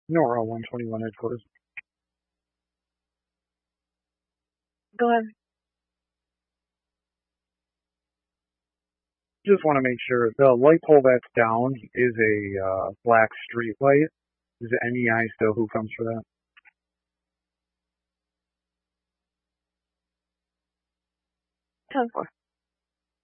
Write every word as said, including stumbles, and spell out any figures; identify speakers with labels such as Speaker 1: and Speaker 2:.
Speaker 1: Nora one twenty-one headquarters.
Speaker 2: Go ahead.
Speaker 1: Just want to make sure the light pole that's down is a uh, black street light. Is it N E I still? Who comes for that?
Speaker 2: ten four.